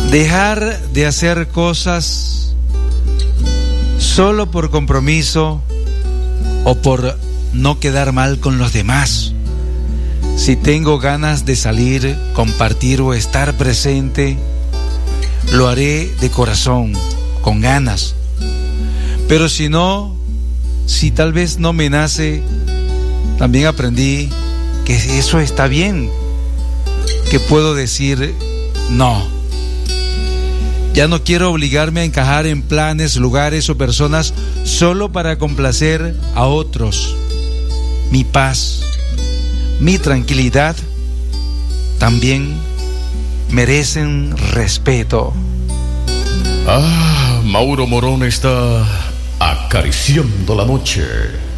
Dejar de hacer cosas solo por compromiso o por no quedar mal con los demás. Si tengo ganas de salir, compartir o estar presente, lo haré de corazón, con ganas. Pero si no, si tal vez no me nace, también aprendí que eso está bien, que puedo decir no. Ya no quiero obligarme a encajar en planes, lugares o personas solo para complacer a otros. Mi paz, mi tranquilidad también merecen respeto. Mauro Morón está acariciando la noche.